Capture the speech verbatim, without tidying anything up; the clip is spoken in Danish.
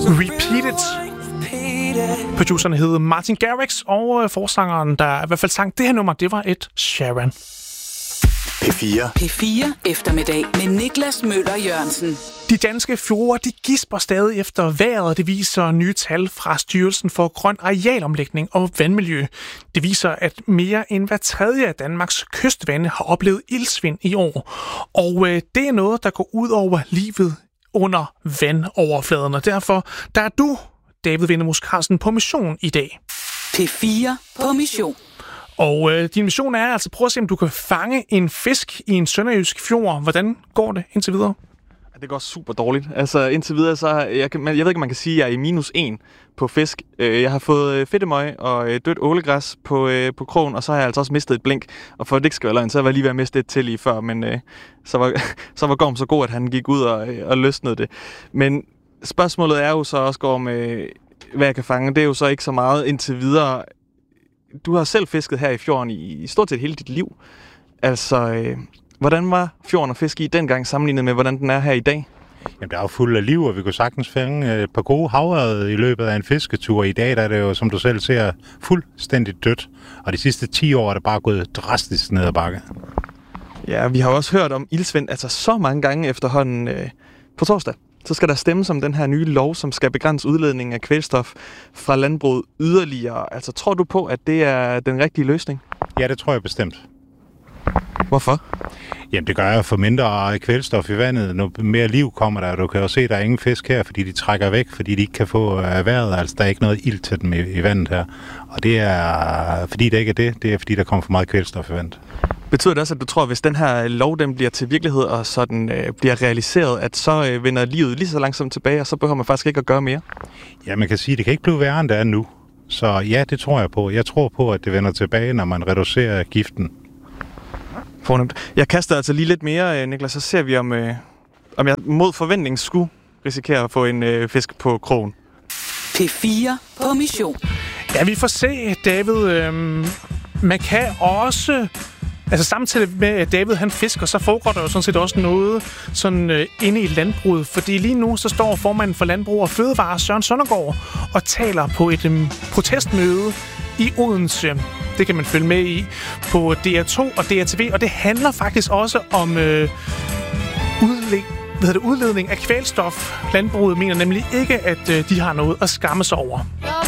Repeat It. Produceren hed Martin Garrix, og forsangeren, der i hvert fald sang det her nummer, det var Ed Sheeran. P fire. P fire eftermiddag med Niklas Møller Jørgensen. De danske fjorde, de gisper stadig efter vejret. Det viser nye tal fra Styrelsen for Grøn Arealomlægning og Vandmiljø. Det viser, at mere end hver tredje af Danmarks kystvande har oplevet iltsvind i år. Og øh, det er noget, der går ud over livet under vandoverfladen. Og derfor der er du, David Vindemus Carlsen, på mission i dag. P fire på mission. Og øh, din mission er altså, prøv at se, om du kan fange en fisk i en sønderjysk fjord. Hvordan går det indtil videre? Det går super dårligt. Altså indtil videre, så jeg, kan, jeg ved ikke, om man kan sige, at jeg er i minus en på fisk. Jeg har fået fedtemøg og dødt ålegræs på, på krogen, og så har jeg altså også mistet et blink. Og for at det ikke skal være løgn, så var jeg lige ved at miste et til lige før, men øh, så var, så var Gorm så god, at han gik ud og, og løsnede det. Men spørgsmålet er jo så også, Gorm, øh, hvad jeg kan fange. Det er jo så ikke så meget indtil videre. Du har selv fisket her i fjorden i, i stort set hele dit liv. Altså... Øh, Hvordan var fjorden at fiske i dengang sammenlignet med, hvordan den er her i dag? Jamen, der er jo fuld af liv, og vi kunne sagtens fange et par gode havørred i løbet af en fisketur. I dag der er det jo, som du selv ser, fuldstændig dødt. Og de sidste ti år er det bare gået drastisk ned ad bakke. Ja, vi har også hørt om iltsvind altså så mange gange efterhånden øh, på torsdag. Så skal der stemmes om den her nye lov, som skal begrænse udledningen af kvælstof fra landbruget yderligere. Altså, tror du på, at det er den rigtige løsning? Ja, det tror jeg bestemt. Hvorfor? Jamen, det gør jeg for mindre kvælstof i vandet. Nu mere liv kommer der, du kan jo se, at der er ingen fisk her, fordi de trækker væk, fordi de ikke kan få vejret. Altså, der er ikke noget ilt til dem i, i vandet her. Og det er, fordi det ikke er det, det er, fordi der kommer for meget kvælstof i vandet. Betyder det også, at du tror, at hvis den her lov den bliver til virkelighed, og så den øh, bliver realiseret, at så øh, vender livet lige så langsomt tilbage, og så behøver man faktisk ikke at gøre mere? Ja, man kan sige, at det kan ikke blive værre, end det er nu. Så ja, det tror jeg på. Jeg tror på, at det vender tilbage, når man reducerer giften. Fornemt. Jeg kaster altså lige lidt mere, Niklas, så ser vi, om, øh, om jeg mod forventning skulle risikere at få en øh, fisk på krogen. P fire på mission. Ja, vi får se, David. Øhm, man kan også... Altså samtidig med, at David han fisker, så foregår der jo sådan set også noget sådan øh, inde i landbruget. Fordi lige nu så står formanden for Landbrug og Fødevare, Søren Søndergaard, og taler på et øh, protestmøde i Odense. Det kan man følge med i på D R to og D R T V, og det handler faktisk også om øh, udlæg, hvad hedder det, udledning af kvælstof. Landbruget mener nemlig ikke, at øh, de har noget at skamme sig over.